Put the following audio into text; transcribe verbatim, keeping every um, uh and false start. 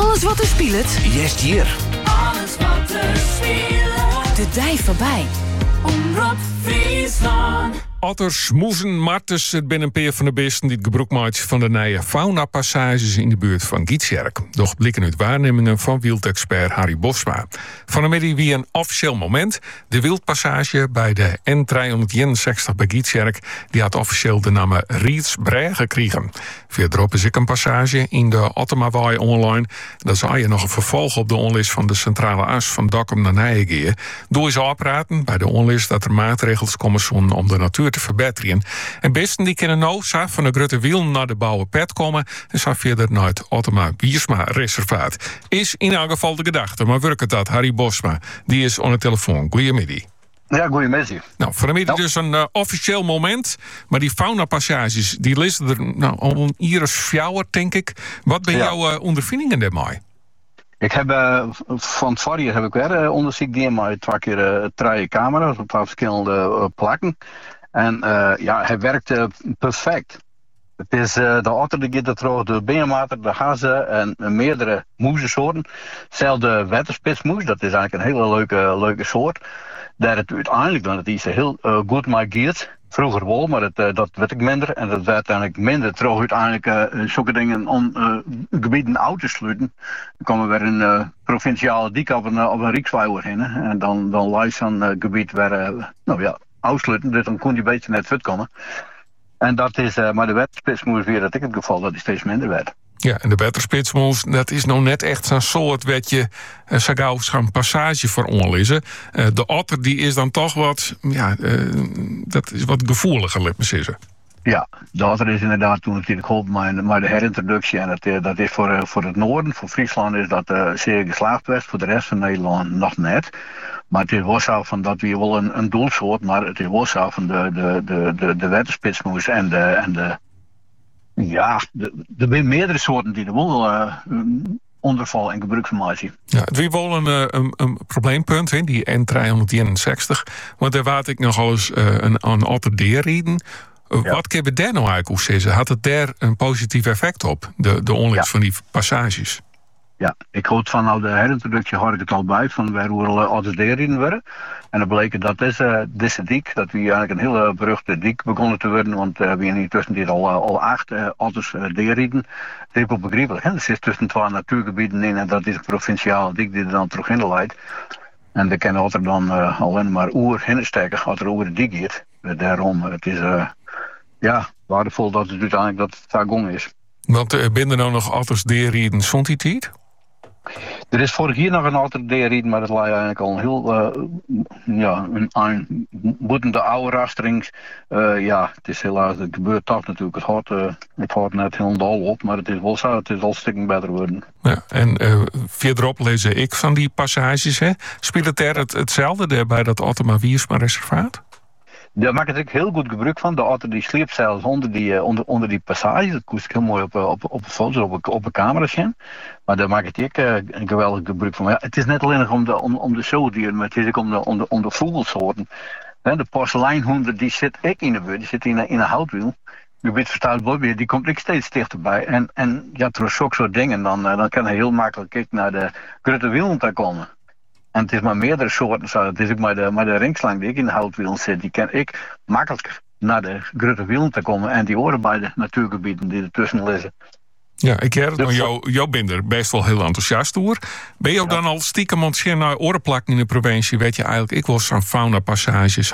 Alles wat er speelt. Jest hier. Alles wat er speelt. De dij voorbij. Omroep Friesland. Otters, moezen, martens, het ben een peer van de beesten die het gebruik maakt van de nieuwe faunapassages in de buurt van Gietjerk. Doch blikken uit waarnemingen van wildexpert Harry Bosma. Vanmiddag wie een officieel moment. De wildpassage bij de N driehonderdeenenzestig bij Gietjerk, die had officieel de naam Rietsbrei gekregen. Verderop is ik een passage in de Ottomawaai online. Dan zou je nog een vervolg op de onlist van de centrale as van Dokkum naar Nijengeer. Door eens opraten bij de onlist dat er maatregels komen om de natuur te verbeteren. En besten die kunnen nou zo van de Grutte Wiel naar de Bouwe Pet komen en zo verder naar het Ottoma Wiersma reservaat. Is in elk geval de gedachte, maar werkt het dat? Harry Bosma, die is aan de telefoon. Goedemiddag. Ja, goedemiddag. Nou, vanmiddag dus een uh, officieel moment, maar die faunapassages, die lezen er nou, al een iris fjouwer, denk ik. Wat ben Ja. jouw uh, ondervindingen daarmee? Ik heb uh, van het vorige heb ik weer uh, onderzoek gedaan, maar twee keer uh, drie camera's op twee verschillende uh, plakken. En uh, ja, hij werkt uh, perfect. Het is uh, de otter, de gittertroog, de beenmater, de hazen en uh, meerdere moezensoorten. Zelfs de wetterspitsmoes, dat is eigenlijk een hele leuke, leuke soort. Daar het uiteindelijk dan het is heel uh, goed mee gaat. Vroeger wel, maar het, uh, dat werd ik minder. En dat werd uiteindelijk minder. Terug uiteindelijk uh, zulke dingen om uh, gebieden uit te sluiten. Dan komen we weer een uh, provinciale dik op een, uh, op een Rijksweg heen. En dan, dan lijst zo'n uh, gebied weer uh, nou ja, uitsluiten. Dus dan kon je beter net uitkomen. En dat is, uh, maar de wetterspitsmoes weer dat ik het geval dat die steeds minder werd. Ja, en de wetterspitsmoes, dat is nou net echt zo'n soort wat je uh, zo gauw zo'n passage voor onlezen. Uh, de otter die is dan toch wat, ja, uh, dat is wat gevoeliger, laat me zeggen. Ja, de otter is inderdaad toen natuurlijk geholpen met de herintroductie. En dat, dat is voor, uh, voor het noorden, voor Friesland is dat uh, zeer geslaagd geweest. Voor de rest van Nederland nog net. Maar het is wel zo van dat we wel een, een doelsoort, maar het is wel zo van de, de, de, de, de wetterspitsmoes en de, en de ja, er zijn meerdere soorten die er wel uh, onderval en gebruik van maken. Ja, het was wel een, een, een probleempunt, hè, die N driehonderdeenenzestig. Want daar waard ik nogal eens uh, een, een otter deerrieden. Uh, Ja. Wat kun je daar nou eigenlijk over zeggen? Had het daar een positief effect op, de, de onlist Ja. van die passages? Ja, ik hoorde van nou de herintroductie hoorde ik het al bij van waar we al otters deerrieden werden. En dan bleek dat deze, deze dik, dat we eigenlijk een hele beruchte dik begonnen te worden. Want uh, we hebben hier tussen dit al, uh, al acht uh, otters uh, deerrieden. Dat is wel begrijpelijk. Er zit tussen twee natuurgebieden in en dat is een provinciale dik die er dan terug in leidt. En dan kan otter dan uh, alleen maar oer hinsteken als er oer de dik gaat. Uh, daarom, het is uh, ja, waardevol dat het uiteindelijk dat het daar gong is. Want uh, ben er nou nog otters deerrieden zond die tijd? Er is vorig jaar nog een otter deerrieden, maar dat lijkt eigenlijk al een heel uh, ja, een, een boetende oude rasterings. Uh, ja, het is helaas, het gebeurt toch natuurlijk. Het houdt, uh, het houdt net helemaal op, maar het is wel zo, het is al een stuk beter worden. Ja, en uh, verderop lees ik van die passages, hè? Speelt het er het, hetzelfde daar bij dat Ottoma Wiersma reservaat? Daar maak ik natuurlijk heel goed gebruik van. De otter die sliep zelfs onder die, uh, onder, onder die passage. Dat koest ik heel mooi op, op, op foto's, op, op een camera zien. Maar daar maak ik uh, een geweldig gebruik van. Maar ja, het is net alleen om de, om, om de zoodieren, maar het is ook om de, om de, om de vogelsoorten. He, de porseleinhoender die zit ik in de buurt, die zit in een, in een houtwiel. Je weet verstaat wel weer, die komt ik steeds dichterbij. En, en ja, door zulke soort dingen, dan, uh, dan kan hij heel makkelijk ik, naar de grote wielen te komen. En het is maar meerdere soorten. Zo. Het is ook maar de, maar de ringslang die ik in de houtwiel zit. Die kan ik makkelijk naar de grote wielen te komen. En die horen bij de natuurgebieden die ertussen liggen. Ja, ik heb het, Dus maar jou, jou bent er best wel heel enthousiast over. Ben je ook Ja. dan al stiekem aan het zien naar orenplakken in de provincie? Weet je eigenlijk, ik wil zo'n fauna passages